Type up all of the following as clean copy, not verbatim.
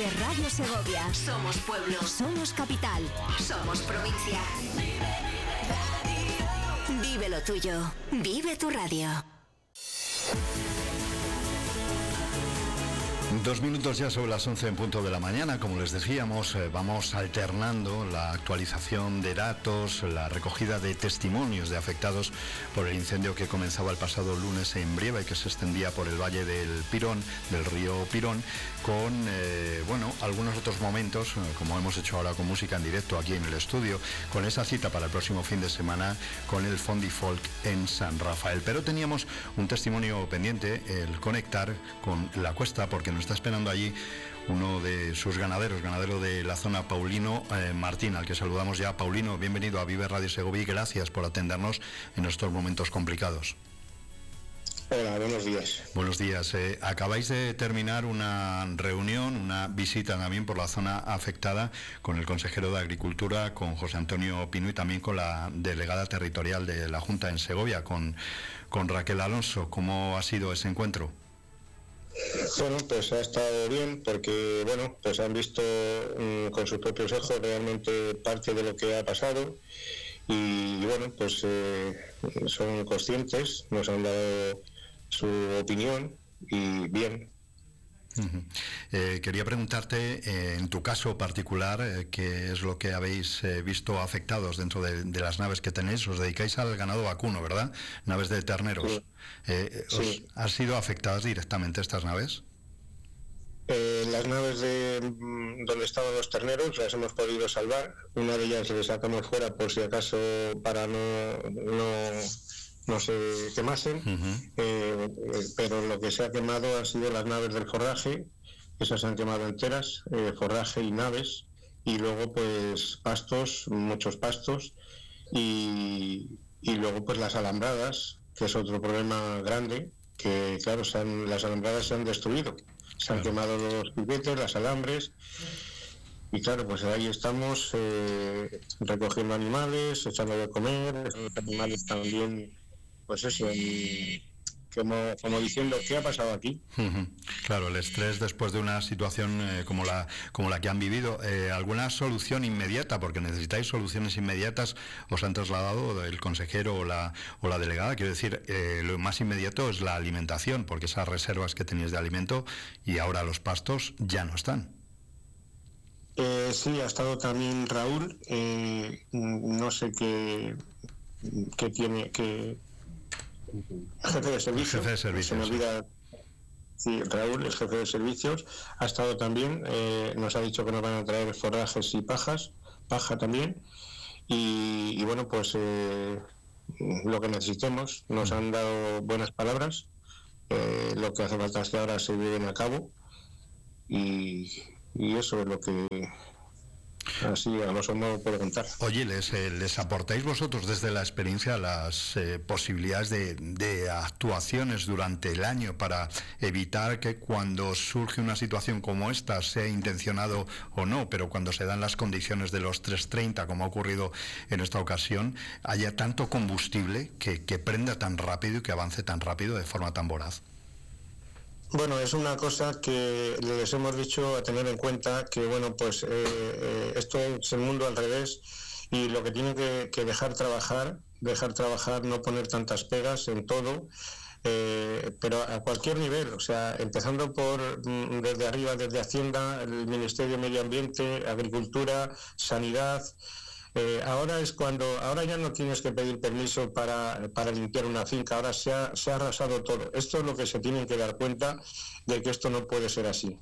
Vive Radio Segovia. Somos pueblo. Somos capital. Somos provincia. Vive lo tuyo. Vive tu radio. 2 minutos ya sobre las 11 en punto de la mañana. Como les decíamos, vamos alternando la actualización de datos, la recogida de testimonios de afectados por el incendio que comenzaba el pasado lunes en Brieva y que se extendía por el valle del Pirón, del río Pirón, con algunos otros momentos, como hemos hecho ahora con música en directo aquí en el estudio, con esa cita para el próximo fin de semana con el Fondi Folk en San Rafael. Pero teníamos un testimonio pendiente, el conectar con La Cuesta, porque nos está esperando allí uno de sus ganadero de la zona, Paulino Martín, al que saludamos ya. Paulino, bienvenido a Vive Radio Segovia y gracias por atendernos en estos momentos complicados. Hola, buenos días. Buenos días. Acabáis de terminar una reunión, una visita también por la zona afectada con el consejero de Agricultura, con José Antonio Pino, y también con la delegada territorial de la Junta en Segovia, con Raquel Alonso. ¿Cómo ha sido ese encuentro? Bueno, pues ha estado bien porque, pues han visto con sus propios ojos realmente parte de lo que ha pasado y, pues son conscientes, nos han dado su opinión y bien. Quería preguntarte, en tu caso particular, ¿qué es lo que habéis visto afectados dentro de las naves que tenéis? Os dedicáis al ganado vacuno, ¿verdad? Naves de terneros. Sí. ¿Han sido afectadas directamente estas naves? Las naves de donde estaban los terneros las hemos podido salvar. Una de ellas le sacamos fuera por si acaso para no se quemasen, pero lo que se ha quemado han sido las naves del forraje, esas se han quemado enteras, forraje y naves, y luego pues pastos, muchos pastos, y luego pues las alambradas, que es otro problema grande, que claro, las alambradas se han destruido, se han quemado los piquetes, las alambres. Y claro, pues ahí estamos recogiendo animales, echando de comer, los animales también, pues eso, como diciendo, ¿qué ha pasado aquí? Claro, el estrés después de una situación como la que han vivido. ¿Alguna solución inmediata? Porque necesitáis soluciones inmediatas. ¿Os han trasladado el consejero o la delegada? Quiero decir, lo más inmediato es la alimentación, porque esas reservas que teníais de alimento y ahora los pastos ya no están. Sí, ha estado también Raúl, no sé qué tiene, jefe de servicios, se me olvida. Sí, Raúl, el jefe de servicios, ha estado también, nos ha dicho que nos van a traer forrajes y paja también, y pues lo que necesitemos, nos han dado buenas palabras, lo que hace falta es que ahora se lleven a cabo, y eso es lo que así a lo sumo puedo contar. Oye, ¿les aportáis vosotros desde la experiencia las posibilidades de actuaciones durante el año para evitar que cuando surge una situación como esta, sea intencionado o no, pero cuando se dan las condiciones de los 330, como ha ocurrido en esta ocasión, haya tanto combustible que prenda tan rápido y que avance tan rápido de forma tan voraz? Bueno, es una cosa que les hemos dicho a tener en cuenta, que esto es el mundo al revés y lo que tienen que dejar trabajar, no poner tantas pegas en todo, pero a cualquier nivel, o sea, empezando desde arriba, desde Hacienda, el Ministerio de Medio Ambiente, Agricultura, Sanidad. Ahora ya no tienes que pedir permiso para limpiar una finca, ahora se ha arrasado todo. Esto es lo que se tienen que dar cuenta de que esto no puede ser así.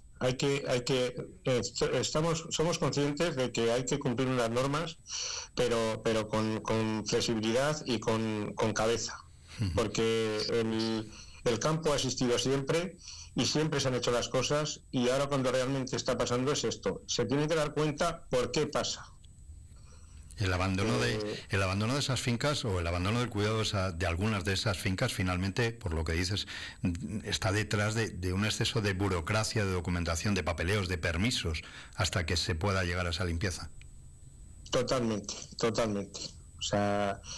Somos conscientes de que hay que cumplir unas normas, pero con flexibilidad y con cabeza, porque el campo ha existido siempre y siempre se han hecho las cosas, y ahora cuando realmente está pasando es esto. Se tienen que dar cuenta por qué pasa. El abandono de esas fincas, o el abandono del cuidado de algunas de esas fincas, finalmente, por lo que dices, está detrás de un exceso de burocracia, de documentación, de papeleos, de permisos, hasta que se pueda llegar a esa limpieza. Totalmente. O sea,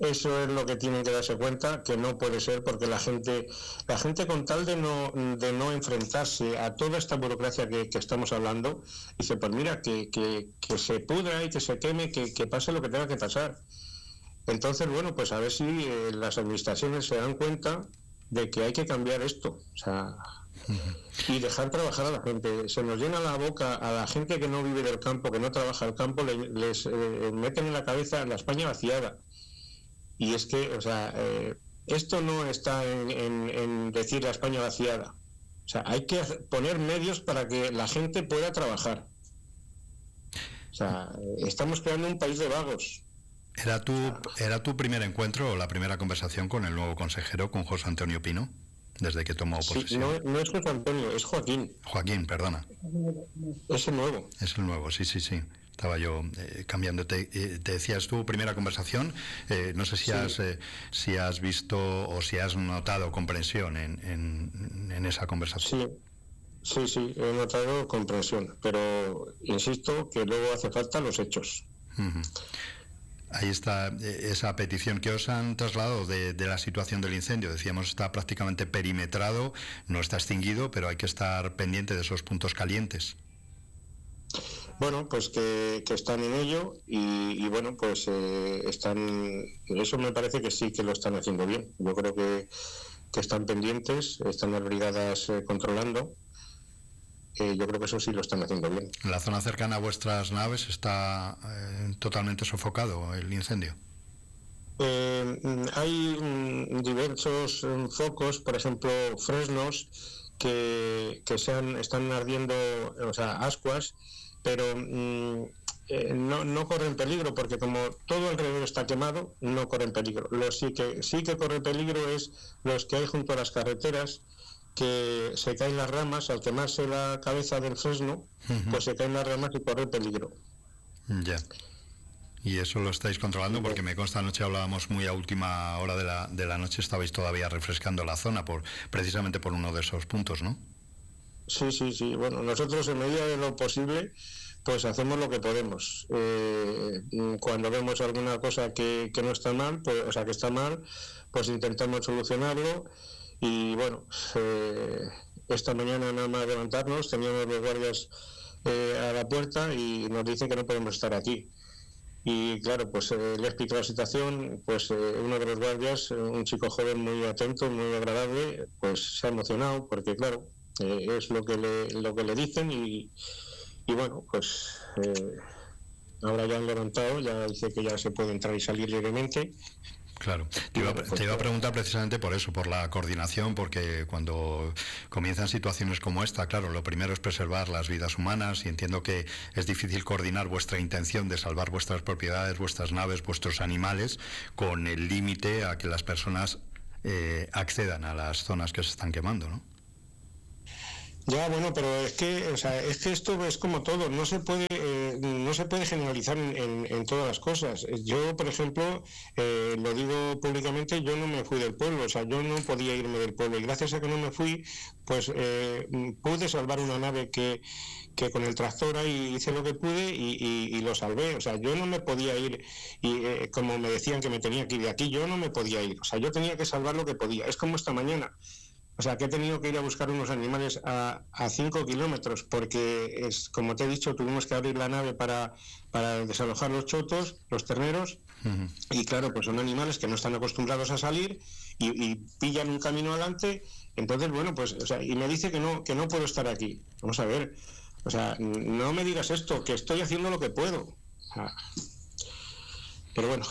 Eso es lo que tienen que darse cuenta, que no puede ser, porque la gente con tal de no enfrentarse a toda esta burocracia que estamos hablando, dice, pues mira, que se pudra y que se queme, que pase lo que tenga que pasar. Entonces, bueno, pues a ver si las administraciones se dan cuenta de que hay que cambiar esto, o sea, y dejar trabajar a la gente. Se nos llena la boca a la gente que no vive del campo, que no trabaja el campo, les meten en la cabeza la España vaciada. Y es que, o sea, esto no está en decir la España vaciada. O sea, hay que poner medios para que la gente pueda trabajar. O sea, estamos creando un país de vagos. ¿Era tu primer encuentro o la primera conversación con el nuevo consejero, con José Antonio Pino, desde que tomó posesión? Sí, no es José Antonio, es Joaquín. Joaquín, perdona. Es el nuevo. Es el nuevo, sí. Estaba yo cambiando. Te decías tu primera conversación. No sé si has visto o si has notado comprensión en esa conversación. Sí, he notado comprensión, pero insisto que luego hace falta los hechos. Uh-huh. Ahí está esa petición que os han trasladado de la situación del incendio. Decíamos, está prácticamente perimetrado, no está extinguido, pero hay que estar pendiente de esos puntos calientes. Bueno, pues que están en ello y bueno, pues están. Eso me parece que sí que lo están haciendo bien. Yo creo que están pendientes, están las brigadas controlando. Yo creo que eso sí lo están haciendo bien. ¿En la zona cercana a vuestras naves está totalmente sofocado el incendio? Hay diversos focos, por ejemplo, fresnos que están ardiendo, o sea, ascuas, pero no corren peligro, porque como todo alrededor está quemado, no corren peligro. Los sí que corren peligro es los que hay junto a las carreteras, que se caen las ramas, al quemarse la cabeza del fresno, pues se caen las ramas y corre peligro. Ya. ¿Y eso lo estáis controlando? Porque me consta, anoche hablábamos muy a última hora de la noche, estabais todavía refrescando la zona precisamente por uno de esos puntos, ¿no? Sí. Bueno, nosotros en medida de lo posible pues hacemos lo que podemos. Cuando vemos alguna cosa que no está mal, pues, o sea, que está mal, pues intentamos solucionarlo. Y bueno, esta mañana nada más levantarnos teníamos los guardias a la puerta y nos dicen que no podemos estar aquí. Y claro, pues le explico la situación, pues uno de los guardias, un chico joven muy atento, muy agradable, pues se ha emocionado porque claro, es lo que le dicen y bueno, pues ahora ya han levantado, ya dice que ya se puede entrar y salir libremente. Claro, te iba a preguntar precisamente por eso, por la coordinación, porque cuando comienzan situaciones como esta, claro, lo primero es preservar las vidas humanas y entiendo que es difícil coordinar vuestra intención de salvar vuestras propiedades, vuestras naves, vuestros animales, con el límite a que las personas accedan a las zonas que se están quemando, ¿no? Ya, bueno, pero es que esto es como todo, no se puede generalizar en todas las cosas. Yo, por ejemplo, lo digo públicamente, yo no me fui del pueblo, o sea, yo no podía irme del pueblo y gracias a que no me fui, pues pude salvar una nave que con el tractor ahí hice lo que pude y lo salvé. O sea, yo no me podía ir y como me decían que me tenía que ir de aquí, yo no me podía ir. O sea, yo tenía que salvar lo que podía. Es como esta mañana. O sea, que he tenido que ir a buscar unos animales a 5 kilómetros porque, como te he dicho, tuvimos que abrir la nave para desalojar los chotos, los terneros, y claro, pues son animales que no están acostumbrados a salir y pillan un camino adelante. Entonces, bueno, pues, o sea, y me dice que no puedo estar aquí. Vamos a ver, o sea, no me digas esto, que estoy haciendo lo que puedo. Pero bueno,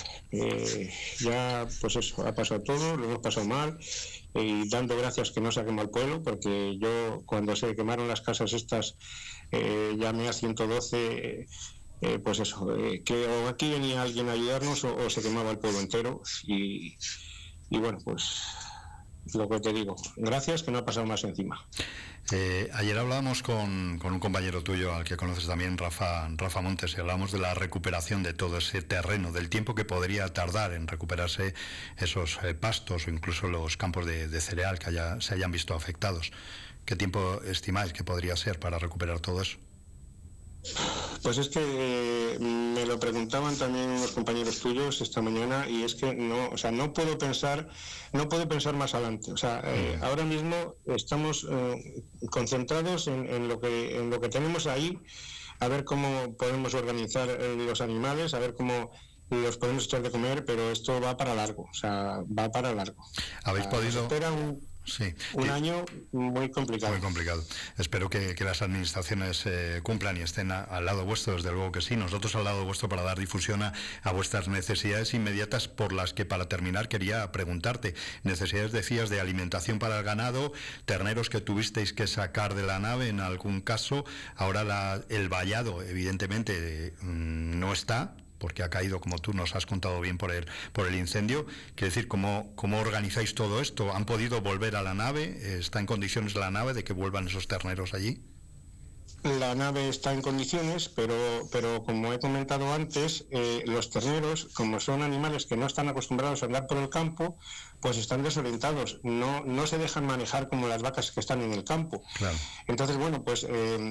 ya, pues eso, ha pasado todo, lo hemos pasado mal. Y dando gracias que no se ha quemado el pueblo, porque yo cuando se quemaron las casas estas llamé a 112, pues eso, que o aquí venía alguien a ayudarnos o se quemaba el pueblo entero y bueno, pues lo que te digo, gracias que no ha pasado más encima. Ayer hablábamos con un compañero tuyo al que conoces también, Rafa Montes, y hablábamos de la recuperación de todo ese terreno, del tiempo que podría tardar en recuperarse esos pastos o incluso los campos de cereal que se hayan visto afectados. ¿Qué tiempo estimáis que podría ser para recuperar todo eso? Pues es que me lo preguntaban también unos compañeros tuyos esta mañana, y es que no puedo pensar más adelante. O sea, ahora mismo estamos concentrados en lo que tenemos ahí, a ver cómo podemos organizar los animales, a ver cómo los podemos echar de comer, pero esto va para largo. O sea, va para largo. ¿Habéis podido...? Espera un año muy complicado. Muy complicado. Espero que las administraciones cumplan y estén al lado vuestro, desde luego que sí. Nosotros al lado vuestro para dar difusión a vuestras necesidades inmediatas, por las que, para terminar, quería preguntarte. Necesidades, decías, de alimentación para el ganado, terneros que tuvisteis que sacar de la nave en algún caso. Ahora el vallado, evidentemente, no está, porque ha caído, como tú nos has contado bien, por el incendio. Quiero decir, ¿cómo organizáis todo esto? ¿Han podido volver a la nave? ¿Está en condiciones la nave de que vuelvan esos terneros allí? La nave está en condiciones, pero como he comentado antes, los terneros, como son animales que no están acostumbrados a andar por el campo, pues están desorientados, no se dejan manejar como las vacas que están en el campo. Claro. Entonces, bueno, pues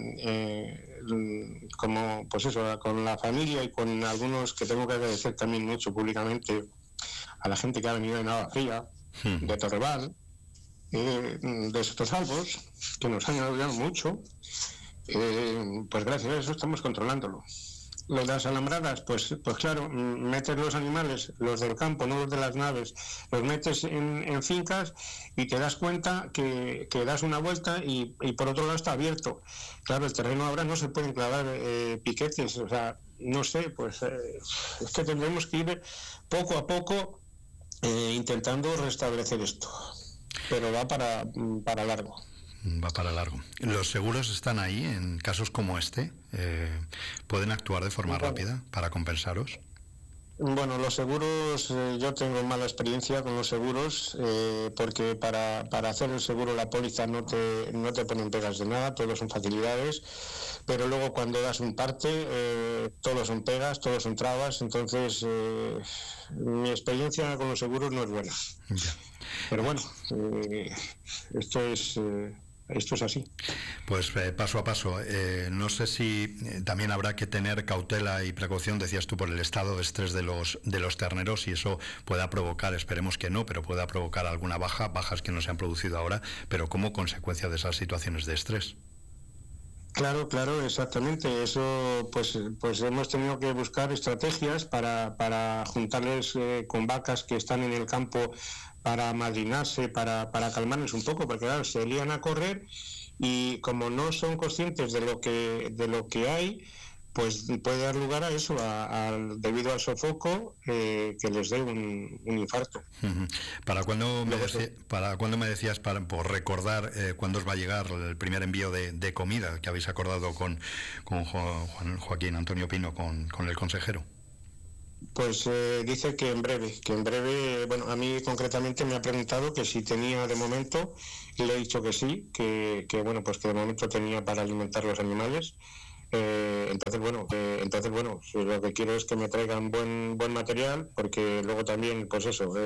como pues eso, con la familia y con algunos que tengo que agradecer también mucho públicamente a la gente que ha venido de Navafría, de Torreval, de Sotosalvos, que nos han ayudado mucho. Pues gracias a eso estamos controlándolo. Lo de las alambradas, pues claro, metes los animales, los del campo, no los de las naves, los metes en fincas y te das cuenta que das una vuelta y por otro lado está abierto. Claro, el terreno ahora no se pueden clavar piquetes, o sea, no sé, pues es que tendremos que ir poco a poco intentando restablecer esto, pero va para largo. Va para largo. ¿Los seguros están ahí en casos como este? ¿Pueden actuar de forma rápida para compensaros? Bueno, los seguros, yo tengo mala experiencia con los seguros, porque para hacer el seguro, la póliza, no te ponen pegas de nada, todos son facilidades, pero luego cuando das un parte, todos son pegas, todos son trabas. Entonces mi experiencia con los seguros no es buena. Ya. Pero bueno, esto es así. Pues paso a paso. No sé si también habrá que tener cautela y precaución, decías tú, por el estado de estrés de los terneros, y eso pueda provocar, esperemos que no, pero pueda provocar alguna bajas que no se han producido ahora, pero como consecuencia de esas situaciones de estrés. Claro, exactamente. Eso, pues hemos tenido que buscar estrategias para juntarles con vacas que están en el campo, para amadrinarse, para calmarles un poco, porque claro, se lían a correr y como no son conscientes de lo que hay, pues puede dar lugar a eso, debido al sofoco, que les dé un infarto. ¿Para cuándo me decías, por recordar, cuándo os va a llegar el primer envío de comida que habéis acordado con Joaquín Antonio Pino, con el consejero? Pues dice que en breve, bueno, a mí concretamente me ha preguntado que si tenía de momento, y le he dicho que sí, que bueno, pues que de momento tenía para alimentar los animales. Entonces bueno, lo que quiero es que me traigan buen material, porque luego también, pues eso,